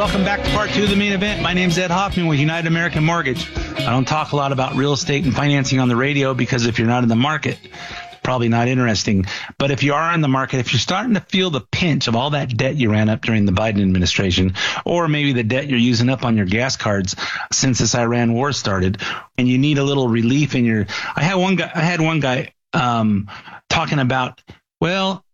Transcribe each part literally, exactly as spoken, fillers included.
welcome back to part two of the main event. My name's Ed Hoffman with United American Mortgage. I don't talk a lot about real estate and financing on the radio because if you're not in the market, probably not interesting. But if you are in the market, if you're starting to feel the pinch of all that debt you ran up during the Biden administration, or maybe the debt you're using up on your gas cards since this Iran war started, and you need a little relief in your, I had one guy, I had one guy um, talking about, well,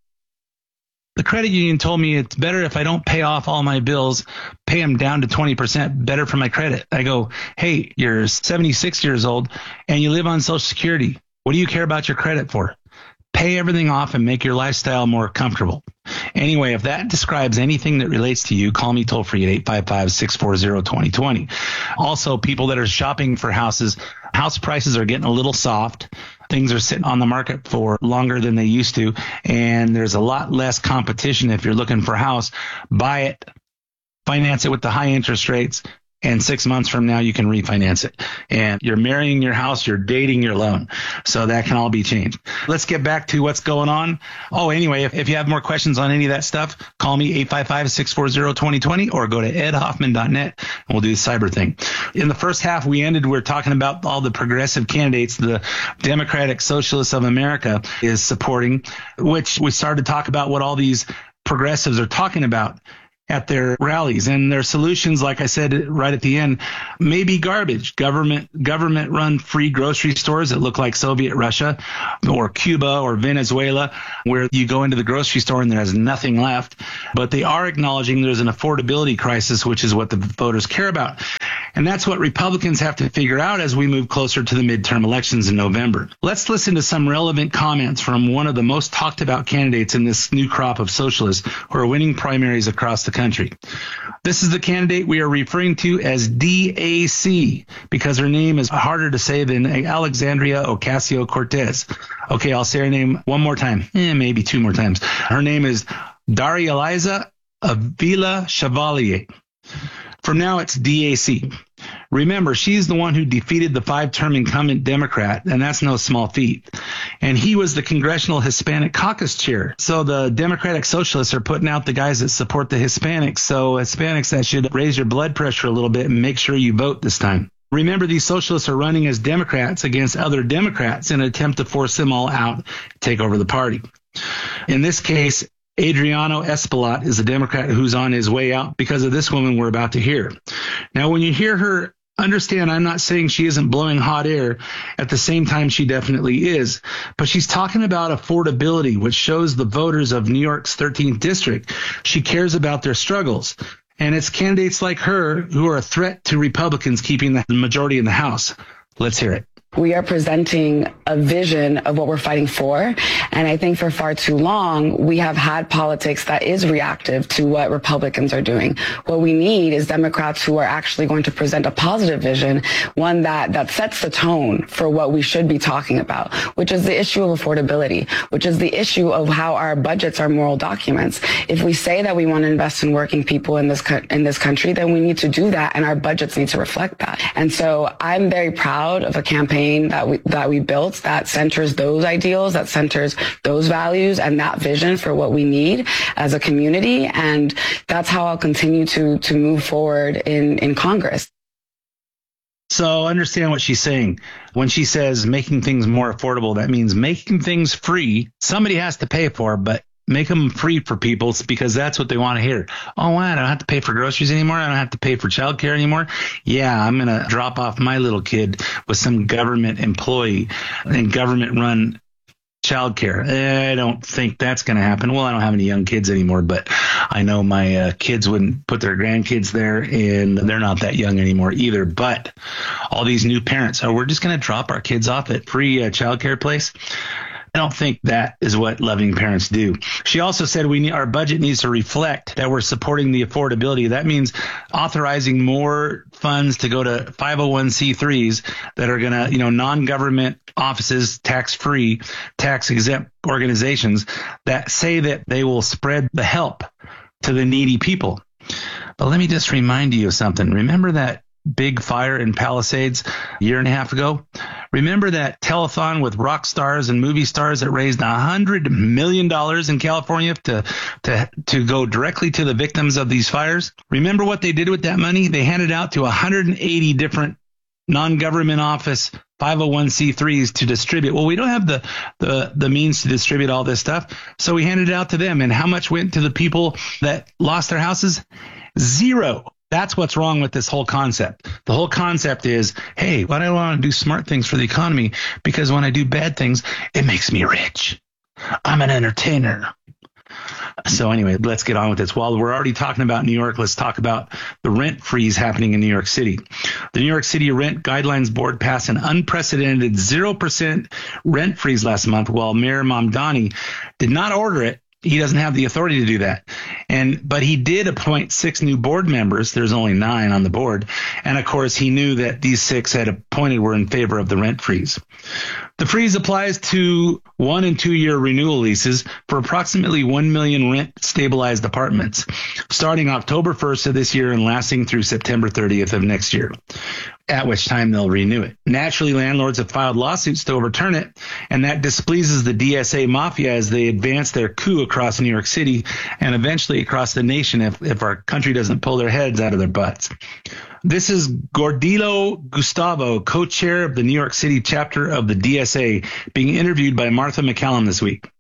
the credit union told me it's better if I don't pay off all my bills, pay them down to twenty percent better for my credit. I go, hey, you're seventy-six years old and you live on Social Security. What do you care about your credit for? Pay everything off and make your lifestyle more comfortable. Anyway, if that describes anything that relates to you, call me toll free at eight five five, six four zero, two zero two zero. Also, people that are shopping for houses, house prices are getting a little soft. Things are sitting on the market for longer than they used to, and there's a lot less competition. If you're looking for a house, buy it, finance it with the high interest rates, and six months from now, you can refinance it. And you're marrying your house, you're dating your loan. So that can all be changed. Let's get back to what's going on. Oh, anyway, if, if you have more questions on any of that stuff, call me eight five five, six four zero, two zero two zero or go to ed hoffman dot net and we'll do the cyber thing. In the first half, we ended, we we're talking about all the progressive candidates the Democratic Socialists of America is supporting, which we started to talk about what all these progressives are talking about at their rallies, and their solutions, like I said right at the end, may be garbage. Government government run free grocery stores that look like Soviet Russia or Cuba or Venezuela, where you go into the grocery store and there's nothing left. But they are acknowledging there's an affordability crisis, which is what the voters care about. And that's what Republicans have to figure out as we move closer to the midterm elections in November. Let's listen to some relevant comments from one of the most talked about candidates in this new crop of socialists who are winning primaries across the country. This is the candidate we are referring to as D A C because her name is harder to say than Alexandria Ocasio-Cortez. Okay, I'll say her name one more time, eh, maybe two more times. Her name is Daria Eliza Avila Chevalier. From now, it's D A C. Remember, she's the one who defeated the five-term incumbent Democrat, and that's no small feat. And he was the Congressional Hispanic Caucus chair. So the Democratic Socialists are putting out the guys that support the Hispanics. So Hispanics, that should raise your blood pressure a little bit and make sure you vote this time. Remember, these socialists are running as Democrats against other Democrats in an attempt to force them all out, take over the party. In this case, Adriano Espaillat is a Democrat who's on his way out because of this woman we're about to hear. Now, when you hear her, understand I'm not saying she isn't blowing hot air. At the same time, she definitely is. But she's talking about affordability, which shows the voters of New York's thirteenth district she cares about their struggles. And it's candidates like her who are a threat to Republicans keeping the majority in the House. Let's hear it. We are presenting a vision of what we're fighting for. And I think for far too long, we have had politics that is reactive to what Republicans are doing. What we need is Democrats who are actually going to present a positive vision, one that, that sets the tone for what we should be talking about, which is the issue of affordability, which is the issue of how our budgets are moral documents. If we say that we want to invest in working people in this, co- in this country, then we need to do that, and our budgets need to reflect that. And so I'm very proud of a campaign that we that we built that centers those ideals, that centers those values and that vision for what we need as a community. And that's how I'll continue to to move forward in, in Congress. So understand what she's saying. When she says making things more affordable, that means making things free. Somebody has to pay for, but make them free for people because that's what they want to hear. Oh, wow, I don't have to pay for groceries anymore. I don't have to pay for childcare anymore. Yeah, I'm going to drop off my little kid with some government employee and government run childcare. I don't think that's going to happen. Well, I don't have any young kids anymore, but I know my uh, kids wouldn't put their grandkids there, and they're not that young anymore either. But all these new parents, oh, we're just going to drop our kids off at free uh, childcare place. I don't think that is what loving parents do. She also said we need, our budget needs to reflect that we're supporting the affordability. That means authorizing more funds to go to five oh one c threes that are going to, you know, non-government offices, tax-free, tax-exempt organizations that say that they will spread the help to the needy people. But let me just remind you of something. Remember that big fire in Palisades a year and a half ago? Remember that telethon with rock stars and movie stars that raised one hundred million dollars in California to, to, to go directly to the victims of these fires? Remember what they did with that money? They handed out to one hundred eighty different non-government office five oh one c threes to distribute. Well, we don't have the, the, the means to distribute all this stuff. So we handed it out to them. And how much went to the people that lost their houses? Zero. That's what's wrong with this whole concept. The whole concept is, hey, why do I want to do smart things for the economy? Because when I do bad things, it makes me rich. I'm an entertainer. So anyway, let's get on with this. While we're already talking about New York, let's talk about the rent freeze happening in New York City. The New York City Rent Guidelines Board passed an unprecedented zero percent rent freeze last month, while Mayor Mamdani did not order it. He doesn't have the authority to do that. And but he did appoint six new board members. There's only nine on the board. And of course, he knew that these six had appointed were in favor of the rent freeze. The freeze applies to one and two year renewal leases for approximately one million rent stabilized apartments, starting October first of this year and lasting through September thirtieth of next year, at which time they'll renew it. Naturally, landlords have filed lawsuits to overturn it, and that displeases the D S A mafia as they advance their coup across New York City and eventually across the nation if, if our country doesn't pull their heads out of their butts. This is Gordillo Gustavo, co-chair of the New York City chapter of the D S A, being interviewed by Martha McCallum this week.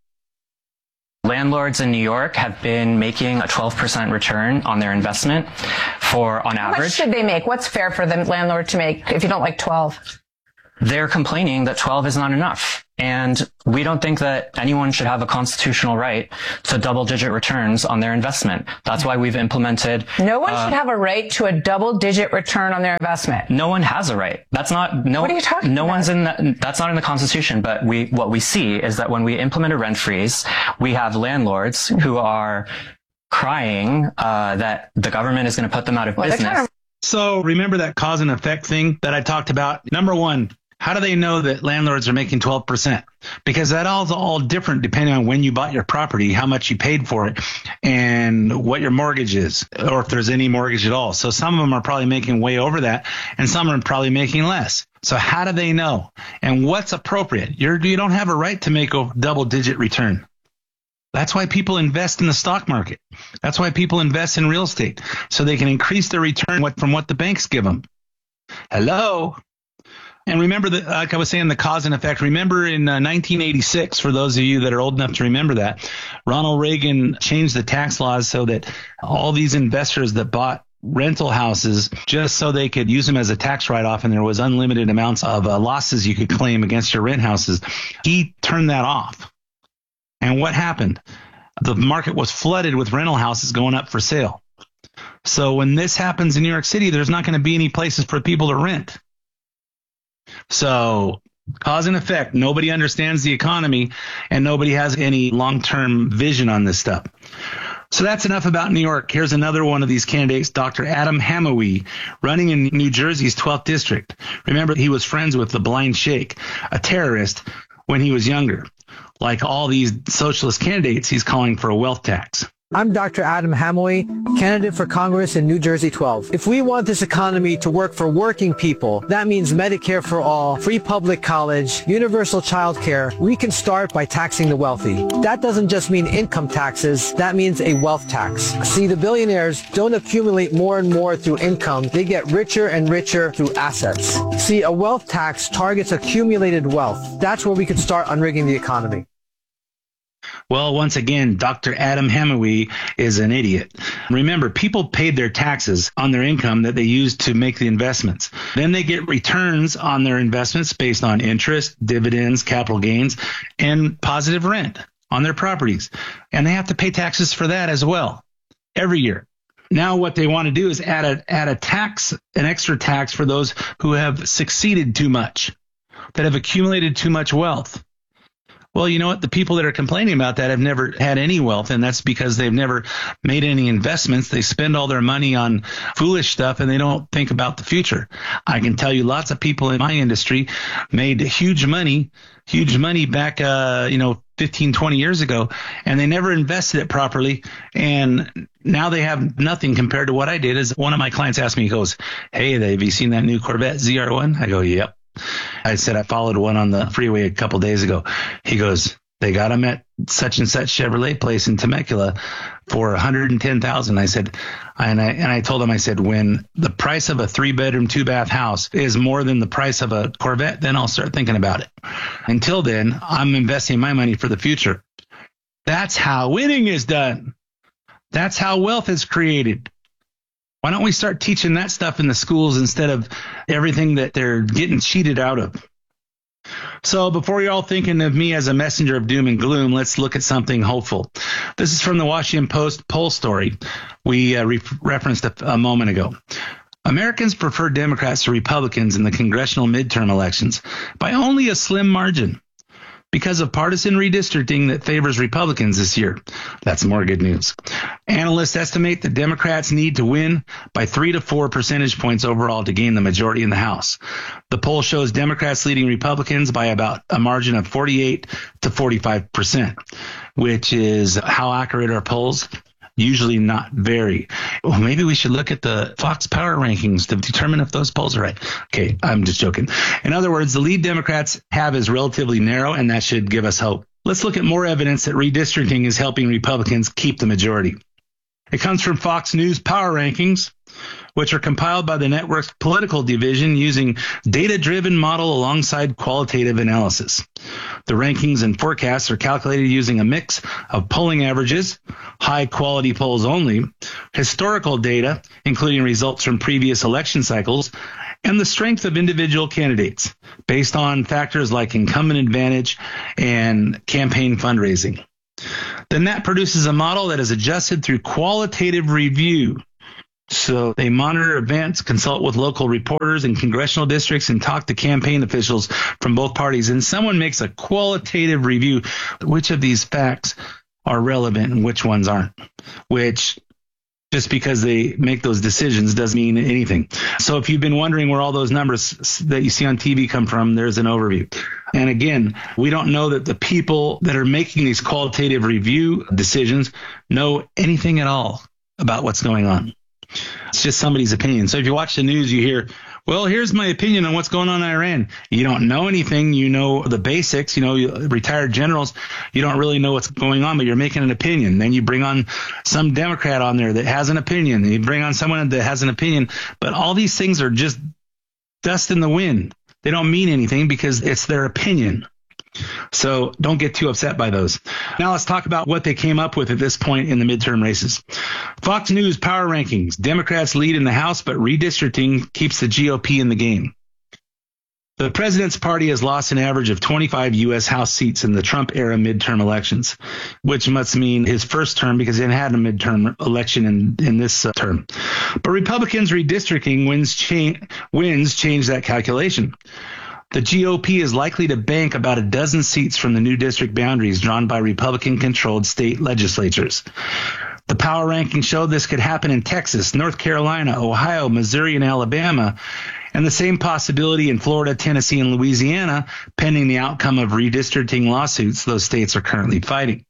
Landlords in New York have been making a twelve percent return on their investment for on average. How much should they make? What's fair for the landlord to make if you don't like twelve? They're complaining that twelve is not enough. And we don't think that anyone should have a constitutional right to double-digit returns on their investment. That's why we've implemented... No one uh, should have a right to a double-digit return on their investment. No one has a right. That's not... No, what are you talking no about? one's in the, that's not in the Constitution, but we what we see is that when we implement a rent freeze, we have landlords who are crying uh, that the government is going to put them out of well, business. To... So remember that cause and effect thing that I talked about? Number one, how do they know that landlords are making twelve percent? Because that all's all different depending on when you bought your property, how much you paid for it, and what your mortgage is, or if there's any mortgage at all. So some of them are probably making way over that, and some are probably making less. So how do they know? And what's appropriate? You're, you don't have a right to make a double-digit return. That's why people invest in the stock market. That's why people invest in real estate, so they can increase their return from what the banks give them. Hello? And remember, that, like I was saying, the cause and effect. Remember in uh, nineteen eighty-six, for those of you that are old enough to remember that, Ronald Reagan changed the tax laws so that all these investors that bought rental houses just so they could use them as a tax write-off, and there was unlimited amounts of uh, losses you could claim against your rent houses. He turned that off. And what happened? The market was flooded with rental houses going up for sale. So when this happens in New York City, there's not going to be any places for people to rent. So cause and effect, nobody understands the economy and nobody has any long-term vision on this stuff. So that's enough about New York. Here's another one of these candidates, Doctor Adam Hamawi, running in New Jersey's twelfth district. Remember, he was friends with the Blind Sheikh, a terrorist, when he was younger. Like all these socialist candidates, he's calling for a wealth tax. I'm Doctor Adam Hamawi, candidate for Congress in New Jersey twelve. If we want this economy to work for working people, that means Medicare for all, free public college, universal child care. We can start by taxing the wealthy. That doesn't just mean income taxes, that means a wealth tax. See, the billionaires don't accumulate more and more through income, they get richer and richer through assets. See, a wealth tax targets accumulated wealth. That's where we could start unrigging the economy. Well, once again, Doctor Adam Hamawi is an idiot. Remember, people paid their taxes on their income that they used to make the investments. Then they get returns on their investments based on interest, dividends, capital gains, and positive rent on their properties. And they have to pay taxes for that as well every year. Now what they want to do is add a, add a tax, an extra tax for those who have succeeded too much, that have accumulated too much wealth. Well, you know what? The people that are complaining about that have never had any wealth, and that's because they've never made any investments. They spend all their money on foolish stuff, and they don't think about the future. I can tell you lots of people in my industry made huge money, huge money back, uh, you know, fifteen, twenty years ago, and they never invested it properly, and now they have nothing compared to what I did. As one of my clients asked me, he goes, "Hey, have you seen that new Corvette Z R one?" I go, "Yep." I said I followed one on the freeway a couple days ago. He goes, they got him at such and such Chevrolet place in Temecula for one hundred ten thousand dollars. I said, and I, and I told him, I said, when the price of a three bedroom, two bath house is more than the price of a Corvette, then I'll start thinking about it. Until then, I'm investing my money for the future. That's how winning is done. That's how wealth is created. Why don't we start teaching that stuff in the schools instead of everything that they're getting cheated out of? So before you're all thinking of me as a messenger of doom and gloom, let's look at something hopeful. This is from the Washington Post poll story we uh, re- referenced a, a moment ago. Americans prefer Democrats to Republicans in the congressional midterm elections by only a slim margin because of partisan redistricting that favors Republicans this year. That's more good news. Analysts estimate that Democrats need to win by three to four percentage points overall to gain the majority in the House. The poll shows Democrats leading Republicans by about a margin of forty-eight to forty-five percent, which is how accurate are polls? Usually not very. Well, maybe we should look at the Fox Power rankings to determine if those polls are right. Okay, I'm just joking. In other words, the lead Democrats have is relatively narrow, and that should give us hope. Let's look at more evidence that redistricting is helping Republicans keep the majority. It comes from Fox News Power Rankings, which are compiled by the network's political division using data-driven model alongside qualitative analysis. The rankings and forecasts are calculated using a mix of polling averages, high-quality polls only, historical data, including results from previous election cycles, and the strength of individual candidates, based on factors like incumbent advantage and campaign fundraising. Then that produces a model that is adjusted through qualitative review. So they monitor events, consult with local reporters in congressional districts, and talk to campaign officials from both parties. And someone makes a qualitative review, which of these facts are relevant and which ones aren't, which just because they make those decisions doesn't mean anything. So if you've been wondering where all those numbers that you see on T V come from, there's an overview. And again, we don't know that the people that are making these qualitative review decisions know anything at all about what's going on. It's just somebody's opinion. So if you watch the news, you hear, well, here's my opinion on what's going on in Iran. You don't know anything. You know the basics. You know, retired generals, you don't really know what's going on, but you're making an opinion. Then you bring on some Democrat on there that has an opinion. You bring on someone that has an opinion. But all these things are just dust in the wind. They don't mean anything because it's their opinion. So don't get too upset by those. Now let's talk about what they came up with at this point in the midterm races. Fox News Power Rankings. Democrats lead in the House, but redistricting keeps the G O P in the game. The president's party has lost an average of twenty-five U S House seats in the Trump-era midterm elections, which must mean his first term because he hadn't had a midterm election in, in this uh, term. But Republicans' redistricting wins, cha- wins change that calculation. The G O P is likely to bank about a dozen seats from the new district boundaries drawn by Republican-controlled state legislatures. The power rankings show this could happen in Texas, North Carolina, Ohio, Missouri, and Alabama, and the same possibility in Florida, Tennessee, and Louisiana, pending the outcome of redistricting lawsuits those states are currently fighting.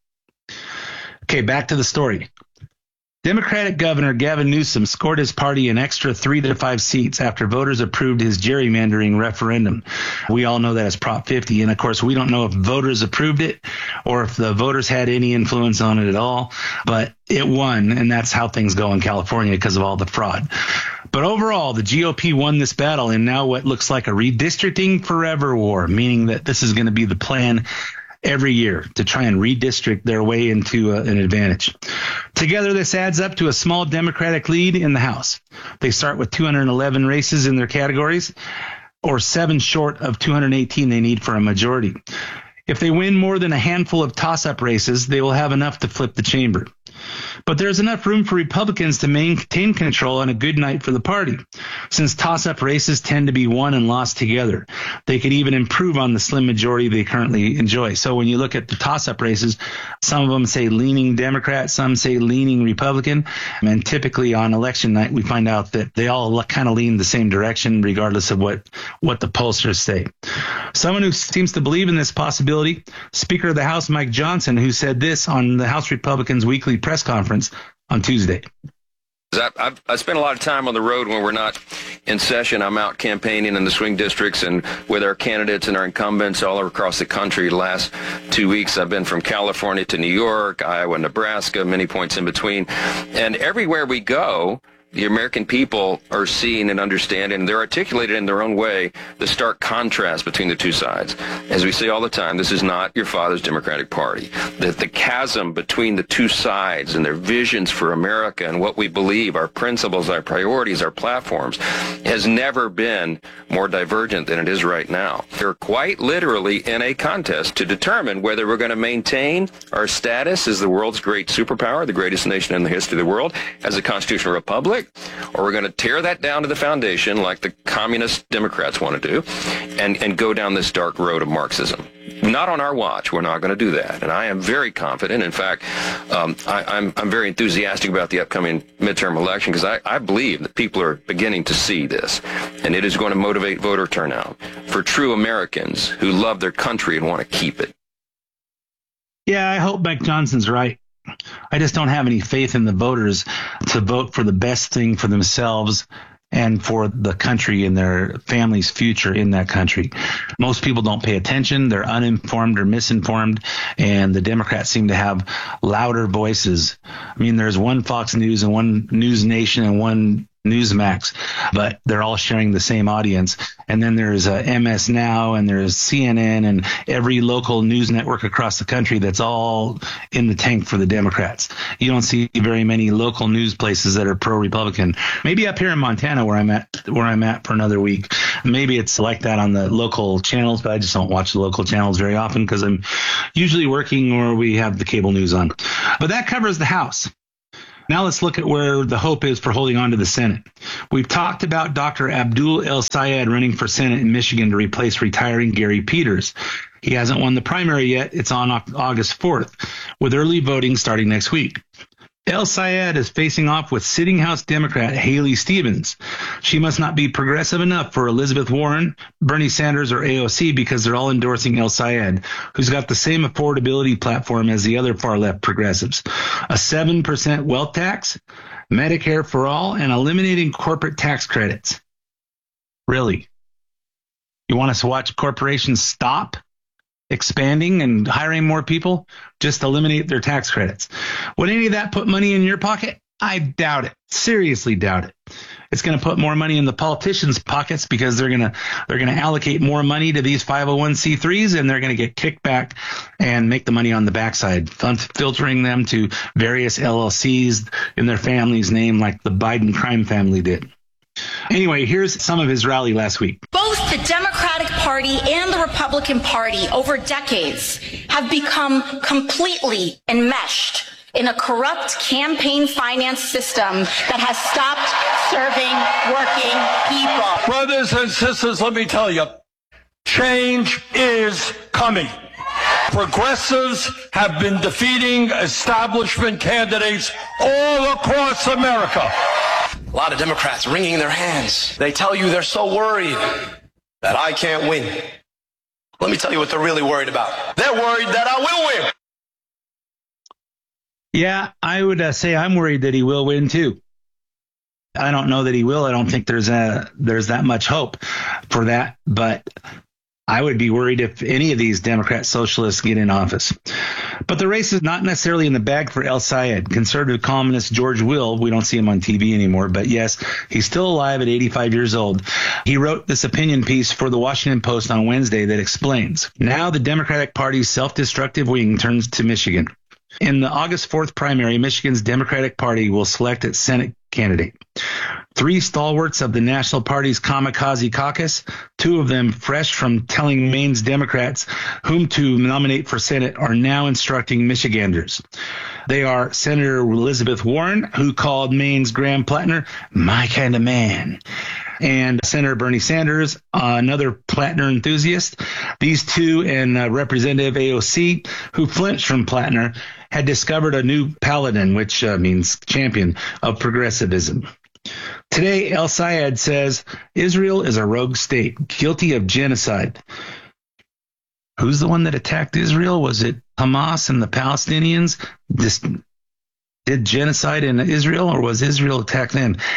Okay, back to the story. Democratic Governor Gavin Newsom scored his party an extra three to five seats after voters approved his gerrymandering referendum. We all know that as Prop fifty. And of course, we don't know if voters approved it or if the voters had any influence on it at all, but it won. And that's how things go in California because of all the fraud. But overall, the G O P won this battle in now what looks like a redistricting forever war, meaning that this is going to be the plan every year to try and redistrict their way into uh, an advantage. Together, this adds up to a small Democratic lead in the House. They start with two hundred eleven races in their categories, or seven short of two hundred eighteen they need for a majority. If they win more than a handful of toss-up races, they will have enough to flip the chamber. But there's enough room for Republicans to maintain control on a good night for the party, since toss-up races tend to be won and lost together. They could even improve on the slim majority they currently enjoy. So when you look at the toss-up races, some of them say leaning Democrat, some say leaning Republican, and typically on election night we find out that they all kind of lean the same direction regardless of what, what the pollsters say. Someone who seems to believe in this possibility, Speaker of the House Mike Johnson, who said this on the House Republicans' weekly press conference on Tuesday. I, I've, I spend a lot of time on the road when we're not in session. I'm out campaigning in the swing districts and with our candidates and our incumbents all across the country. The last two weeks, I've been from California to New York, Iowa, Nebraska, many points in between. And everywhere we go, the American people are seeing and understanding, and they're articulated in their own way, the stark contrast between the two sides. As we say all the time, this is not your father's Democratic Party. The, the chasm between the two sides and their visions for America and what we believe, our principles, our priorities, our platforms, has never been more divergent than it is right now. They're quite literally in a contest to determine whether we're going to maintain our status as the world's great superpower, the greatest nation in the history of the world, as a constitutional republic, or we're going to tear that down to the foundation like the communist Democrats want to do and, and go down this dark road of Marxism. Not on our watch. We're not going to do that. And I am very confident. In fact, um, I, I'm, I'm very enthusiastic about the upcoming midterm election because I, I believe that people are beginning to see this. And it is going to motivate voter turnout for true Americans who love their country and want to keep it. Yeah, I hope Mike Johnson's right. I just don't have any faith in the voters to vote for the best thing for themselves and for the country and their family's future in that country. Most people don't pay attention. They're uninformed or misinformed, and the Democrats seem to have louder voices. I mean, there's one Fox News and one News Nation and one Newsmax, but they're all sharing the same audience. And then there's uh, M S Now, and there's C N N, and every local news network across the country that's all in the tank for the Democrats. You don't see very many local news places that are pro-Republican. Maybe up here in Montana, where I'm at, where I'm at for another week, maybe it's like that on the local channels, but I just don't watch the local channels very often because I'm usually working or we have the cable news on. But that covers the House. Now let's look at where the hope is for holding on to the Senate. We've talked about Doctor Abdul El-Sayed running for Senate in Michigan to replace retiring Gary Peters. He hasn't won the primary yet. It's on August fourth, with early voting starting next week. El-Sayed is facing off with sitting House Democrat Haley Stevens. She must not be progressive enough for Elizabeth Warren, Bernie Sanders, or A O C because they're all endorsing El-Sayed, who's got the same affordability platform as the other far-left progressives. A seven percent wealth tax, Medicare for all, and eliminating corporate tax credits. Really? You want us to watch corporations stop expanding and hiring more people? Just eliminate their tax credits. Would any of that put money in your pocket? I doubt it. Seriously doubt it. It's going to put more money in the politicians' pockets because they're going to they're going to allocate more money to these five oh one c threes, and they're going to get kicked back and make the money on the backside, filtering them to various L L Cs in their family's name like the Biden crime family did. Anyway, here's some of his rally last week. Both the Democratic Party and the Republican Party over decades have become completely enmeshed in a corrupt campaign finance system that has stopped serving working people. Brothers and sisters, let me tell you, change is coming. Progressives have been defeating establishment candidates all across America. A lot of Democrats wringing their hands. They tell you they're so worried that I can't win. Let me tell you what they're really worried about. They're worried that I will win. Yeah, I would uh, say I'm worried that he will win, too. I don't know that he will. I don't think there's a, there's that much hope for that. But I would be worried if any of these Democrat socialists get in office. But the race is not necessarily in the bag for El-Sayed. Conservative columnist George Will, we don't see him on T V anymore, but yes, he's still alive at eighty-five years old. He wrote this opinion piece for the Washington Post on Wednesday that explains, now the Democratic Party's self-destructive wing turns to Michigan. In the August fourth primary, Michigan's Democratic Party will select its Senate candidate. Three stalwarts of the National Party's Kamikaze Caucus, two of them fresh from telling Maine's Democrats whom to nominate for Senate, are now instructing Michiganders. They are Senator Elizabeth Warren, who called Maine's Graham Plattner my kind of man, and Senator Bernie Sanders, uh, another Plattner enthusiast. These two and uh, Representative A O C, who flinched from Plattner, had discovered a new paladin, which uh, means champion of progressivism. Today, El-Sayed says Israel is a rogue state, guilty of genocide. Who's the one that attacked Israel? Was it Hamas and the Palestinians? This did genocide in Israel, or was Israel attacked them?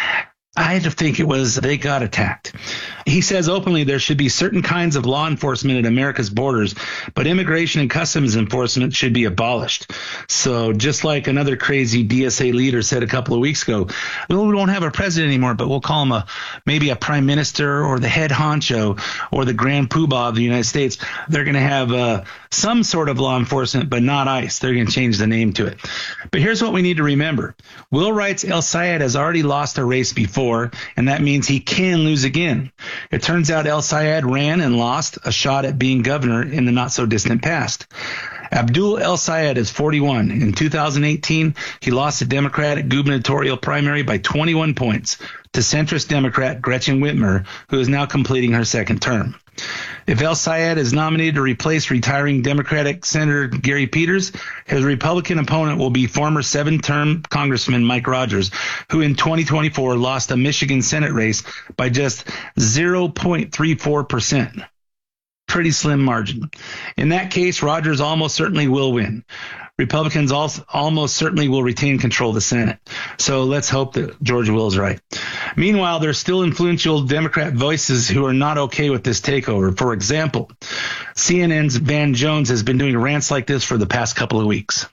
I had to think it was they got attacked. He says openly there should be certain kinds of law enforcement at America's borders, but immigration and customs enforcement should be abolished. So just like another crazy D S A leader said a couple of weeks ago, well, we won't have a president anymore, but we'll call him a maybe a prime minister or the head honcho or the grand poobah of the United States. They're going to have uh, some sort of law enforcement, but not ICE. They're going to change the name to it. But here's what we need to remember. Will Wright's El Sayed has already lost a race before. And that means he can lose again. It turns out El Sayed ran and lost a shot at being governor in the not so distant past. Abdul El Sayed is forty-one. In two thousand eighteen, he lost the Democratic gubernatorial primary by twenty-one points to centrist Democrat Gretchen Whitmer, who is now completing her second term. If El Sayed is nominated to replace retiring Democratic Senator Gary Peters, his Republican opponent will be former seven-term Congressman Mike Rogers, who in twenty twenty-four lost a Michigan Senate race by just zero point three four percent. Pretty slim margin. In that case, Rogers almost certainly will win. Republicans also almost certainly will retain control of the Senate. So let's hope that George Will is right. Meanwhile, there's still influential Democrat voices who are not okay with this takeover. For example, C N N's Van Jones has been doing rants like this for the past couple of weeks.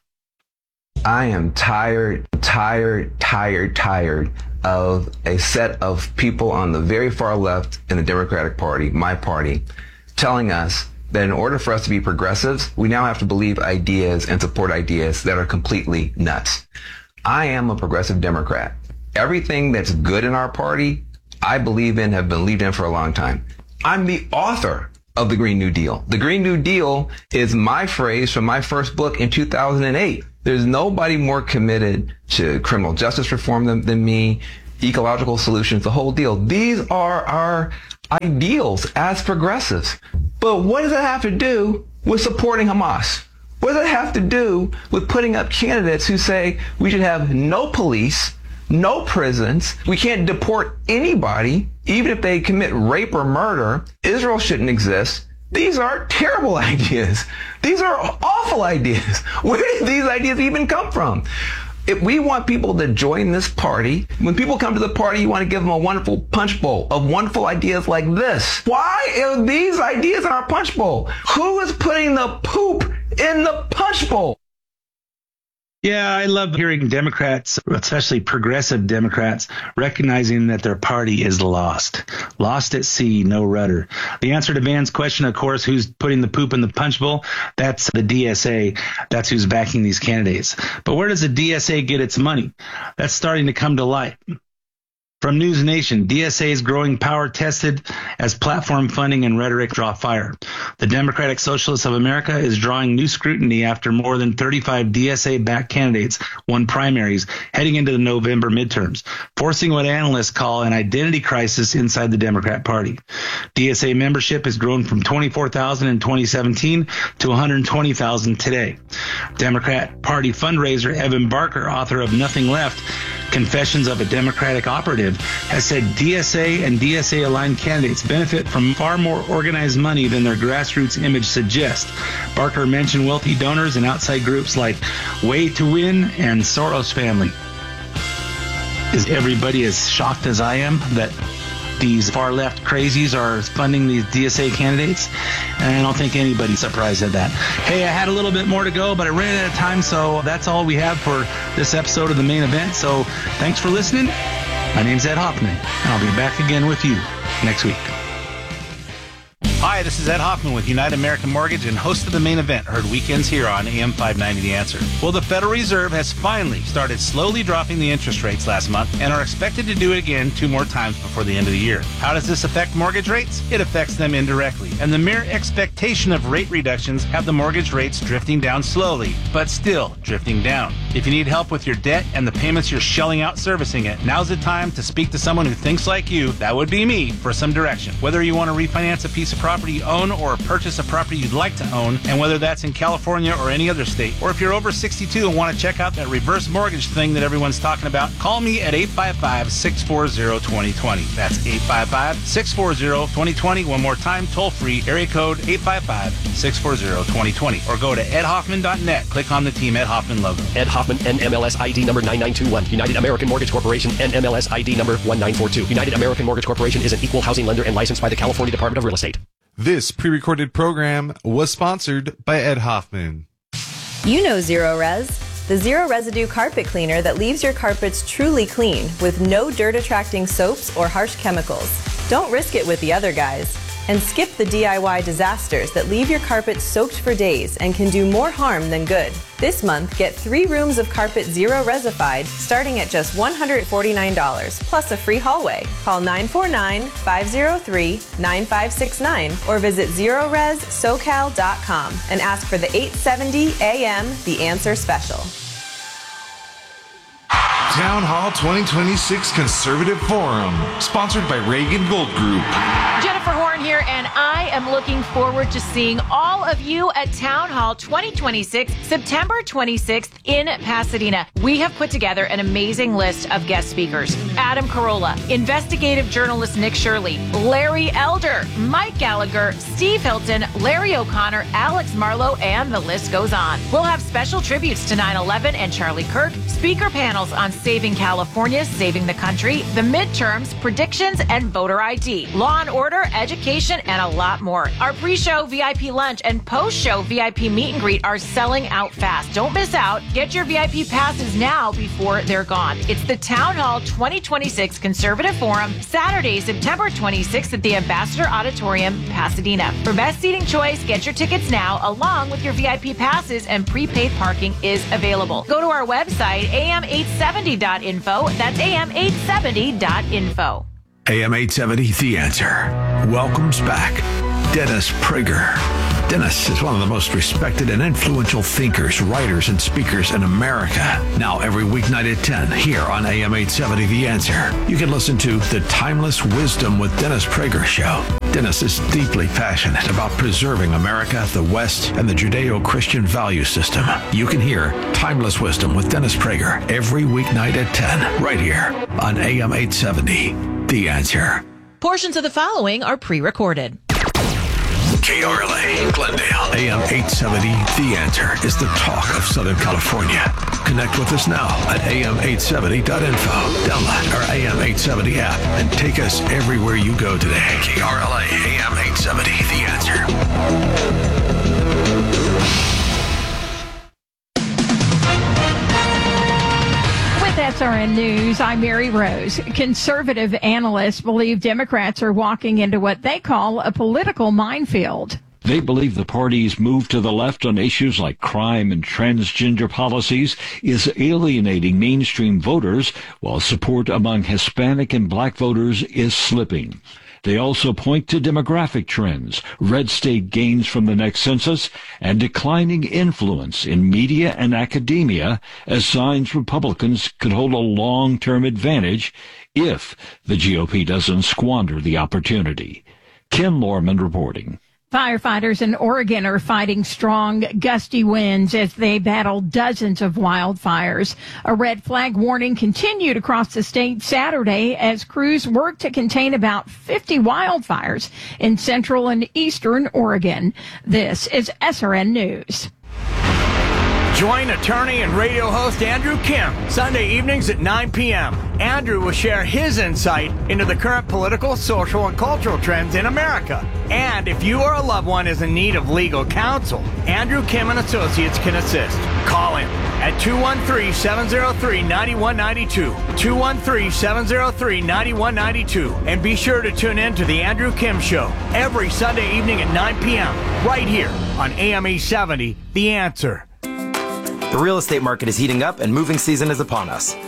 I am tired, tired, tired, tired of a set of people on the very far left in the Democratic Party, my party, telling us that in order for us to be progressives, we now have to believe ideas and support ideas that are completely nuts. I am a progressive Democrat. Everything that's good in our party, I believe in, have believed in for a long time. I'm the author of the Green New Deal. The Green New Deal is my phrase from my first book in two thousand eight. There's nobody more committed to criminal justice reform than, than me, ecological solutions, the whole deal. These are our ideals as progressives. But what does that have to do with supporting Hamas? What does that have to do with putting up candidates who say we should have no police, no prisons, we can't deport anybody, even if they commit rape or murder, Israel shouldn't exist? These are terrible ideas. These are awful ideas. Where did these ideas even come from? If we want people to join this party, when people come to the party, you want to give them a wonderful punch bowl of wonderful ideas like this. Why are these ideas in our punch bowl? Who is putting the poop in the punch bowl? Yeah, I love hearing Democrats, especially progressive Democrats, recognizing that their party is lost. Lost at sea, no rudder. The answer to Van's question, of course, who's putting the poop in the punch bowl? That's the D S A. That's who's backing these candidates. But where does the D S A get its money? That's starting to come to light. From News Nation, D S A's growing power tested as platform funding and rhetoric draw fire. The Democratic Socialists of America is drawing new scrutiny after more than thirty-five D S A-backed candidates won primaries heading into the November midterms, forcing what analysts call an identity crisis inside the Democrat Party. D S A membership has grown from twenty-four thousand in twenty seventeen to one hundred twenty thousand today. Democrat Party fundraiser Evan Barker, author of Nothing Left, Confessions of a Democratic Operative, has said D S A and D S A-aligned candidates benefit from far more organized money than their grassroots image suggests. Barker mentioned wealthy donors and outside groups like Way to Win and Soros Family. Is everybody as shocked as I am that these far-left crazies are funding these D S A candidates? And I don't think anybody's surprised at that. Hey, I had a little bit more to go, but I ran out of time, so that's all we have for this episode of The Main Event. So thanks for listening. My name's Ed Hoffman, and I'll be back again with you next week. Hi, this is Ed Hoffman with United American Mortgage and host of The Main Event, heard weekends here on A M five ninety The Answer. Well, the Federal Reserve has finally started slowly dropping the interest rates last month and are expected to do it again two more times before the end of the year. How does this affect mortgage rates? It affects them indirectly, and the mere expectation of rate reductions have the mortgage rates drifting down slowly, but still drifting down. If you need help with your debt and the payments you're shelling out servicing it, now's the time to speak to someone who thinks like you, that would be me, for some direction. Whether you want to refinance a piece of property property you own or purchase a property you'd like to own, and whether that's in California or any other state. Or if you're over sixty-two and want to check out that reverse mortgage thing that everyone's talking about, call me at eight five five, six four zero, two zero two zero. That's eight five five, six four zero, two zero two zero. One more time, toll free, area code eight five five, six four zero, two zero two zero. Or go to ed hoffman dot net. Click on the Team Ed Hoffman logo. Ed Hoffman, N M L S I D number nine nine two one. United American Mortgage Corporation, N M L S I D number one nine four two. United American Mortgage Corporation is an equal housing lender and licensed by the California Department of Real Estate. This pre-recorded program was sponsored by Ed Hoffman. You know Zero Res, the zero residue carpet cleaner that leaves your carpets truly clean with no dirt-attracting soaps or harsh chemicals. Don't risk it with the other guys. And skip the D I Y disasters that leave your carpet soaked for days and can do more harm than good. This month, get three rooms of carpet zero resified starting at just one hundred forty-nine dollars, plus a free hallway. Call nine four nine, five zero three, nine five six nine or visit zero res socal dot com and ask for the eight seventy A M The Answer Special. Town Hall twenty twenty-six Conservative Forum, sponsored by Reagan Gold Group. Jennifer Horn here, and I am looking forward to seeing all of you at Town Hall twenty twenty-six, September twenty-sixth in Pasadena. We have put together an amazing list of guest speakers. Adam Carolla, investigative journalist Nick Shirley, Larry Elder, Mike Gallagher, Steve Hilton, Larry O'Connor, Alex Marlowe, and the list goes on. We'll have special tributes to nine eleven and Charlie Kirk, speaker panels on saving California, saving the country, the midterms, predictions, and voter I D, law and order, education, and a lot more. Our pre-show V I P lunch and post-show V I P meet and greet are selling out fast. Don't miss out. Get your V I P passes now before they're gone. It's the Town Hall twenty twenty-six Conservative Forum, Saturday, September twenty-sixth at the Ambassador Auditorium, Pasadena. For best seating choice, get your tickets now, along with your V I P passes, and prepaid parking is available. Go to our website, A M eight seventy dot info. That's A M eight seventy dot info. A M eight seventy, The Answer, welcomes back Dennis Prager. Dennis is one of the most respected and influential thinkers, writers, and speakers in America. Now every weeknight at ten here on A M eight seventy, The Answer, you can listen to The Timeless Wisdom with Dennis Prager show. Dennis is deeply passionate about preserving America, the West, and the Judeo-Christian value system. You can hear Timeless Wisdom with Dennis Prager every weeknight at ten right here on A M eight seventy, The Answer. Portions of the following are pre-recorded. K R L A, Glendale, A M eight seventy, The Answer is the talk of Southern California. Connect with us now at A M eight seventy dot info. Download our A M eight seventy app and take us everywhere you go today. K R L A, A M eight seventy, The Answer. S R N News, I'm Mary Rose. Conservative analysts believe Democrats are walking into what they call a political minefield. They believe the party's move to the left on issues like crime and transgender policies is alienating mainstream voters, while support among Hispanic and black voters is slipping. They also point to demographic trends, red state gains from the next census, and declining influence in media and academia as signs Republicans could hold a long-term advantage if the G O P doesn't squander the opportunity. Ken Lorman reporting. Firefighters in Oregon are fighting strong, gusty winds as they battle dozens of wildfires. A red flag warning continued across the state Saturday as crews worked to contain about fifty wildfires in central and eastern Oregon. This is S R N News. Join attorney and radio host Andrew Kim Sunday evenings at nine p.m. Andrew will share his insight into the current political, social, and cultural trends in America. And if you or a loved one is in need of legal counsel, Andrew Kim and Associates can assist. Call him at two one three, seven zero three, nine one nine two, two one three, seven zero three, nine one nine two, and be sure to tune in to the Andrew Kim Show every Sunday evening at nine p.m. right here on A M eight seventy, The Answer. The real estate market is heating up and moving season is upon us.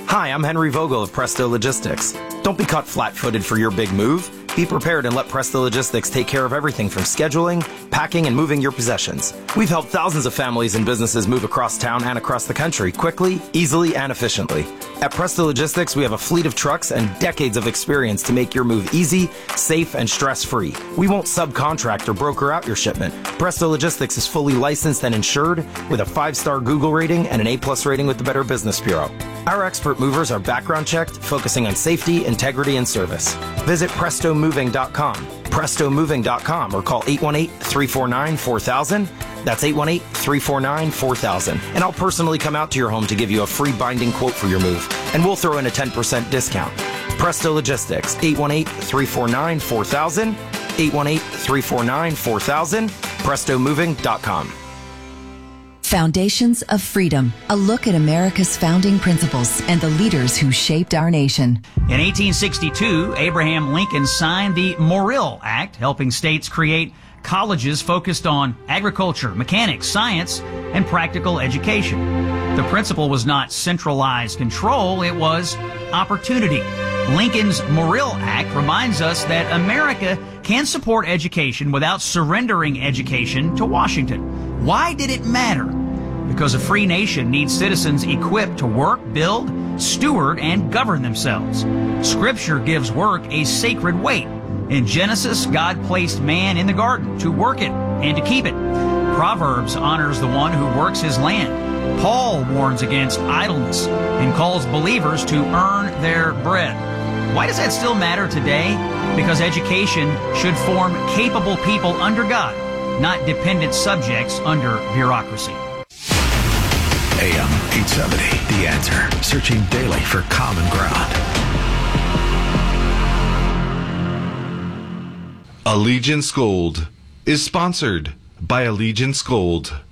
Hi, I'm Henry Vogel of Presto Logistics. Don't be caught flat-footed for your big move. Be prepared and let Presto Logistics take care of everything from scheduling, packing, and moving your possessions. We've helped thousands of families and businesses move across town and across the country quickly, easily, and efficiently. At Presto Logistics, we have a fleet of trucks and decades of experience to make your move easy, safe, and stress-free. We won't subcontract or broker out your shipment. Presto Logistics is fully licensed and insured with a five-star Google rating and an A-plus rating with the Better Business Bureau. Our expert movers are background checked, focusing on safety, integrity, and service. Visit presto moving dot com, presto moving dot com, or call eight one eight, three four nine, four thousand. That's eight one eight, three four nine, four thousand. And I'll personally come out to your home to give you a free binding quote for your move. And we'll throw in a ten percent discount. Presto Logistics, eight one eight, three four nine, four thousand, eight one eight, three four nine, four thousand, presto moving dot com. Foundations of Freedom, a look at America's founding principles and the leaders who shaped our nation. In eighteen sixty-two, Abraham Lincoln signed the Morrill Act, helping states create colleges focused on agriculture, mechanics, science, and practical education. The principle was not centralized control, it was opportunity. Lincoln's Morrill Act reminds us that America can support education without surrendering education to Washington. Why did it matter? Because a free nation needs citizens equipped to work, build, steward, and govern themselves. Scripture gives work a sacred weight. In Genesis, God placed man in the garden to work it and to keep it. Proverbs honors the one who works his land. Paul warns against idleness and calls believers to earn their bread. Why does that still matter today? Because education should form capable people under God, not dependent subjects under bureaucracy. A M eight seventy, The Answer, searching daily for common ground. Allegiance Gold is sponsored by Allegiance Gold.